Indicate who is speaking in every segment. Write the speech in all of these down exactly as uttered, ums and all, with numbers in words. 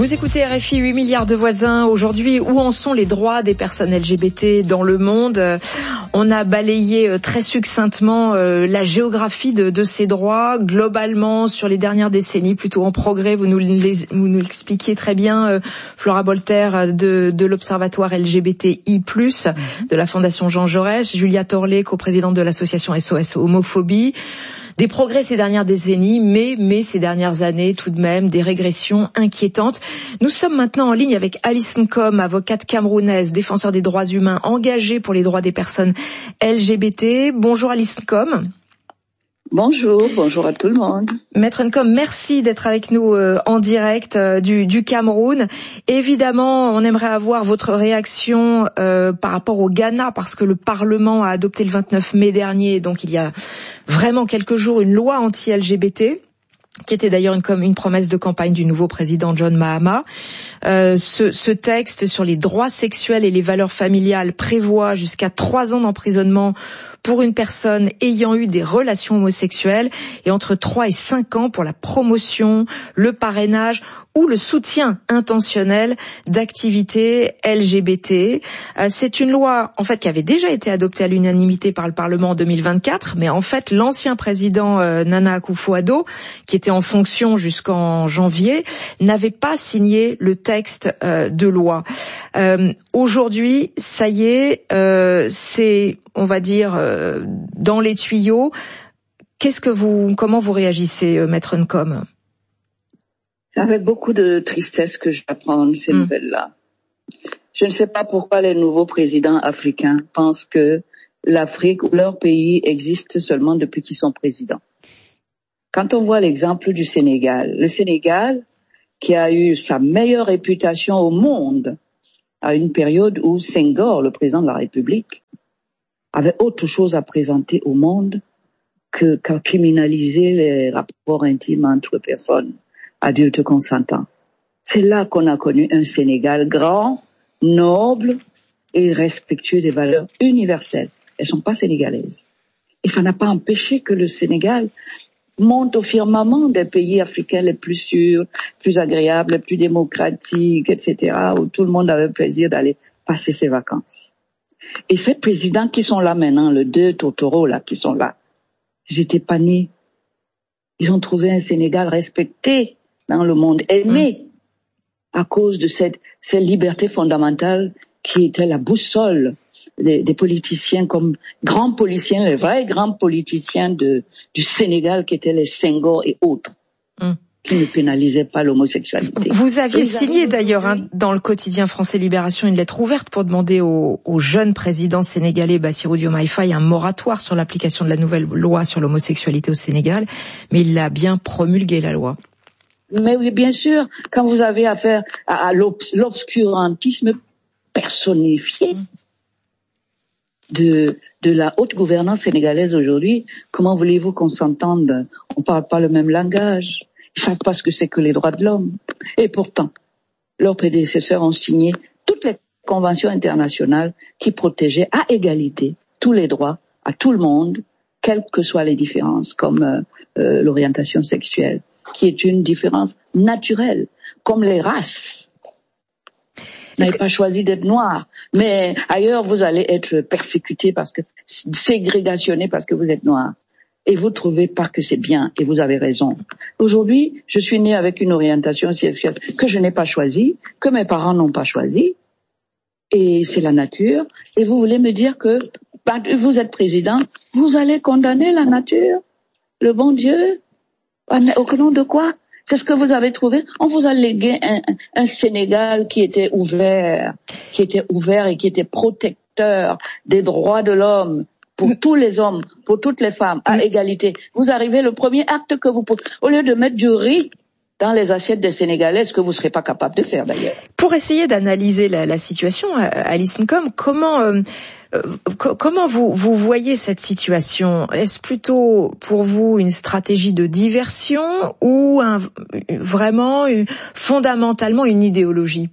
Speaker 1: Vous écoutez R F I, huit milliards de voisins. Aujourd'hui, où en sont les droits des personnes L G B T dans le monde? On a balayé très succinctement la géographie de, de ces droits, globalement, sur les dernières décennies, plutôt en progrès. Vous nous, les, vous nous l'expliquiez très bien, Flora Bolter, de, de l'Observatoire L G B T I plus, de la Fondation Jean Jaurès, Julia Torlé, coprésidente de l'association S O S Homophobie. Des progrès ces dernières décennies, mais, mais ces dernières années, tout de même, des régressions inquiétantes. Nous sommes maintenant en ligne avec Alice Nkom, avocate camerounaise, défenseur des droits humains, engagée pour les droits des personnes L G B T. Bonjour Alice Nkom.
Speaker 2: Bonjour, bonjour à tout le monde.
Speaker 1: Maître Nkom, merci d'être avec nous euh, en direct euh, du, du Cameroun. Évidemment, on aimerait avoir votre réaction euh, par rapport au Ghana, parce que le Parlement a adopté le vingt-neuf mai dernier, donc il y a vraiment quelques jours, une loi anti-L G B T, qui était d'ailleurs une, comme une promesse de campagne du nouveau président John Mahama. Euh, ce, ce texte sur les droits sexuels et les valeurs familiales prévoit jusqu'à trois ans d'emprisonnement pour une personne ayant eu des relations homosexuelles et entre trois et cinq ans pour la promotion, le parrainage ou le soutien intentionnel d'activités L G B T. Euh, c'est une loi en fait qui avait déjà été adoptée à l'unanimité par le Parlement en deux mille vingt-quatre, mais en fait l'ancien président euh, Nana Akufo-Addo, qui était en fonction jusqu'en janvier, n'avait pas signé le texte euh, de loi. Euh, aujourd'hui, ça y est, euh, c'est, on va dire, euh, dans les tuyaux. Qu'est-ce que vous, comment vous réagissez, euh, Maître Nkom?
Speaker 2: C'est avec beaucoup de tristesse que j'apprends ces mmh. nouvelles-là. Je ne sais pas pourquoi les nouveaux présidents africains pensent que l'Afrique ou leur pays existe seulement depuis qu'ils sont présidents. Quand on voit l'exemple du Sénégal, le Sénégal, qui a eu sa meilleure réputation au monde à une période où Senghor, le président de la République, avait autre chose à présenter au monde que qu'à criminaliser les rapports intimes entre personnes adultes consentants. C'est là qu'on a connu un Sénégal grand, noble et respectueux des valeurs universelles. Elles sont pas sénégalaises. Et ça n'a pas empêché que le Sénégal monte au firmament des pays africains les plus sûrs, plus agréables, les plus démocratiques, et cetera, où tout le monde avait plaisir d'aller passer ses vacances. Et ces présidents qui sont là maintenant, les deux Totoro là, qui sont là, ils n'étaient pas nés. Ils ont trouvé un Sénégal respecté dans le monde, aimé, à cause de cette, cette liberté fondamentale qui était la boussole Des, des politiciens comme grands politiciens, les vrais grands politiciens de, du Sénégal qui étaient les Senghor et autres, mm. qui ne pénalisaient pas l'homosexualité.
Speaker 1: Vous aviez signé d'ailleurs hein, dans le quotidien Français Libération une lettre ouverte pour demander au, au jeune président sénégalais Bassirou Diomaye Faye un moratoire sur l'application de la nouvelle loi sur l'homosexualité au Sénégal, mais il a bien promulgué la loi.
Speaker 2: Mais oui, bien sûr, quand vous avez affaire à, à l'obscurantisme personnifié, mm. De, de la haute gouvernance sénégalaise aujourd'hui, comment voulez-vous qu'on s'entende? On parle pas le même langage. Ils savent pas ce que c'est que les droits de l'homme. Et pourtant, leurs prédécesseurs ont signé toutes les conventions internationales qui protégeaient à égalité tous les droits à tout le monde, quelles que soient les différences, comme euh, euh, l'orientation sexuelle, qui est une différence naturelle, comme les races. Vous n'avez pas choisi d'être noir, mais ailleurs vous allez être persécuté parce que ségrégationné parce que vous êtes noir. Et vous trouvez pas que c'est bien, et vous avez raison. Aujourd'hui, je suis né avec une orientation sexuelle que je n'ai pas choisie, que mes parents n'ont pas choisie, et c'est la nature. Et vous voulez me dire que bah, vous êtes président, vous allez condamner la nature, le bon Dieu, au nom de quoi? C'est ce que vous avez trouvé. On vous a légué un, un Sénégal qui était ouvert, qui était ouvert et qui était protecteur des droits de l'homme pour tous les hommes, pour toutes les femmes, à égalité. Vous arrivez, le premier acte que vous pouvez, au lieu de mettre du riz dans les assiettes des Sénégalais, ce que vous ne serez pas capable de faire d'ailleurs.
Speaker 1: Pour essayer d'analyser la, la situation, Alice Nkom, comment euh, euh, comment vous vous voyez cette situation? Est-ce plutôt pour vous une stratégie de diversion ou un, vraiment une, fondamentalement une idéologie?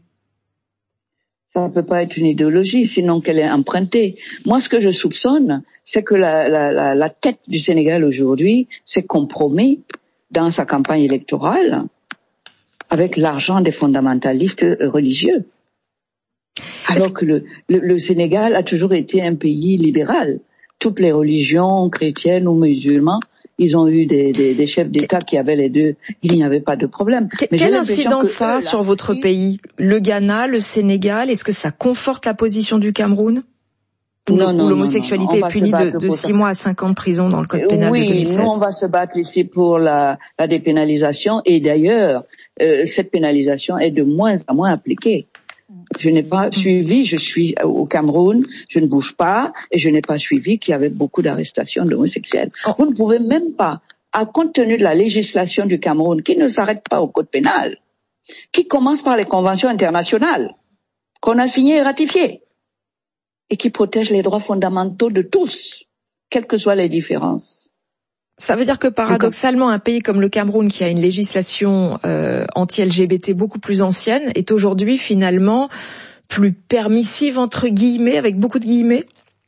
Speaker 2: Ça ne peut pas être une idéologie, sinon qu'elle est empruntée. Moi, ce que je soupçonne, c'est que la, la, la, la tête du Sénégal aujourd'hui s'est compromise dans sa campagne électorale avec l'argent des fondamentalistes religieux. Alors que le, le, le Sénégal a toujours été un pays libéral. Toutes les religions, chrétiennes ou musulmanes, ils ont eu des, des, des chefs d'État qui avaient les deux. Il n'y avait pas de problème.
Speaker 1: Mais quelle incidence ça a sur votre pays? Le Ghana, le Sénégal, est-ce que ça conforte la position du Cameroun? Où l'homosexualité est punie de, de six mois à cinq ans de prison dans le code pénal
Speaker 2: oui,
Speaker 1: de deux mille seize.
Speaker 2: Oui, nous on va se battre ici pour la, la dépénalisation et d'ailleurs, euh, cette pénalisation est de moins en moins appliquée. Je n'ai pas suivi, je suis au Cameroun, je ne bouge pas et je n'ai pas suivi qu'il y avait beaucoup d'arrestations d'homosexuels. Oh. Vous ne pouvez même pas, à compte tenu de la législation du Cameroun qui ne s'arrête pas au code pénal, qui commence par les conventions internationales qu'on a signées et ratifiées et qui protège les droits fondamentaux de tous, quelles que soient les différences.
Speaker 1: Ça veut dire que paradoxalement, un pays comme le Cameroun, qui a une législation euh, anti-L G B T beaucoup plus ancienne, est aujourd'hui finalement plus permissive, entre guillemets, avec beaucoup de guillemets?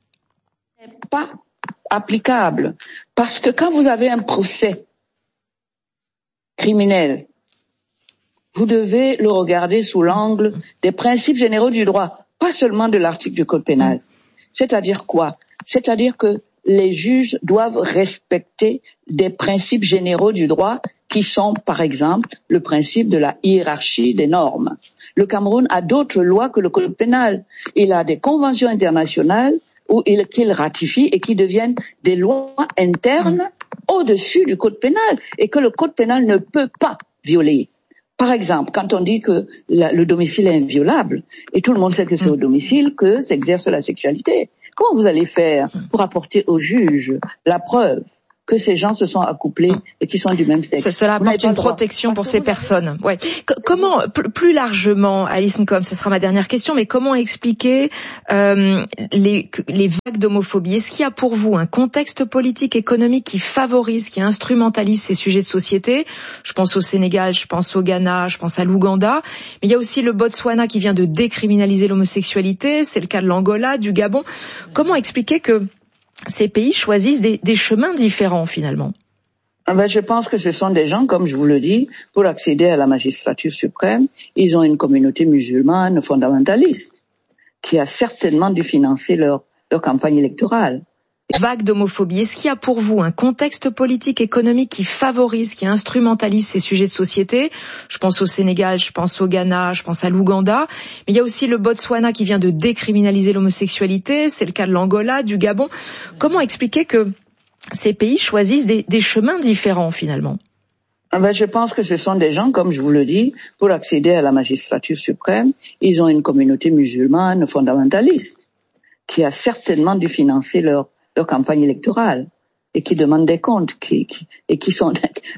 Speaker 2: Pas applicable. Parce que quand vous avez un procès criminel, vous devez le regarder sous l'angle des principes généraux du droit, pas seulement de l'article du code pénal. C'est-à-dire quoi? C'est-à-dire que les juges doivent respecter des principes généraux du droit qui sont, par exemple, le principe de la hiérarchie des normes. Le Cameroun a d'autres lois que le code pénal. Il a des conventions internationales où il, qu'il ratifie et qui deviennent des lois internes au-dessus du code pénal et que le code pénal ne peut pas violer. Par exemple, quand on dit que la, le domicile est inviolable, et tout le monde sait que c'est au domicile que s'exerce la sexualité, comment vous allez faire pour apporter au juge la preuve que ces gens se sont accouplés et qui sont du même sexe?
Speaker 1: Cela apporte une protection pour ces personnes. Ouais. Comment, plus largement, Alice Nkom, ce sera ma dernière question, mais comment expliquer euh, les, les vagues d'homophobie? Est-ce qu'il y a pour vous un contexte politique, économique qui favorise, qui instrumentalise ces sujets de société? Je pense au Sénégal, je pense au Ghana, je pense à l'Ouganda, mais il y a aussi le Botswana qui vient de décriminaliser l'homosexualité, c'est le cas de l'Angola, du Gabon. Comment expliquer que ces pays choisissent des, des chemins différents finalement?
Speaker 2: Ah ben, je pense que ce sont des gens, comme je vous le dis, pour accéder à la magistrature suprême, ils ont une communauté musulmane fondamentaliste qui a certainement dû financer leur, leur campagne électorale.
Speaker 1: Vague d'homophobie, est-ce qu'il y a pour vous un contexte politique, économique qui favorise, qui instrumentalise ces sujets de société? Je pense au Sénégal, je pense au Ghana, je pense à l'Ouganda, mais il y a aussi le Botswana qui vient de décriminaliser l'homosexualité, c'est le cas de l'Angola, du Gabon. Comment expliquer que ces pays choisissent des, des chemins différents finalement?
Speaker 2: Ah ben, je pense que ce sont des gens, comme je vous le dis, pour accéder à la magistrature suprême, ils ont une communauté musulmane fondamentaliste qui a certainement dû financer leur leur campagne électorale et qui demandent des comptes qui, qui, et qui sont